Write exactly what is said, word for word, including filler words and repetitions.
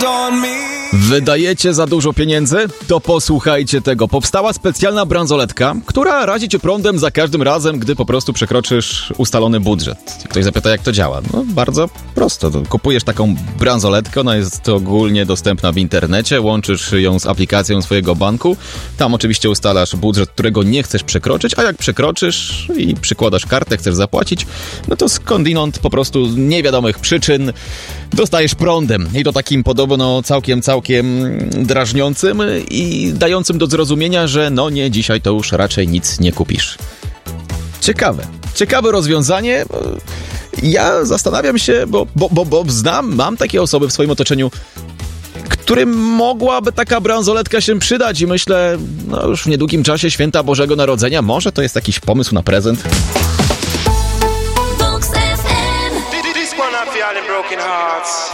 Wydajecie za dużo pieniędzy? To posłuchajcie tego. Powstała specjalna bransoletka, która razi cię prądem za każdym razem, gdy po prostu przekroczysz ustalony budżet. Ktoś zapyta, jak to działa. No bardzo prosto. Kupujesz taką bransoletkę, ona jest ogólnie dostępna w internecie, łączysz ją z aplikacją swojego banku. Tam oczywiście ustalasz budżet, którego nie chcesz przekroczyć, a jak przekroczysz i przykładasz kartę, chcesz zapłacić, no to skądinąd po prostu z niewiadomych przyczyn dostajesz prądem. I to takim podobno całkiem, całkiem drażniącym i dającym do zrozumienia, że no nie, dzisiaj to już raczej nic nie kupisz. Ciekawe. Ciekawe rozwiązanie. Ja zastanawiam się, bo, bo, bo, bo znam, mam takie osoby w swoim otoczeniu, którym mogłaby taka bransoletka się przydać i myślę, no już w niedługim czasie Święta Bożego Narodzenia, może to jest jakiś pomysł na prezent.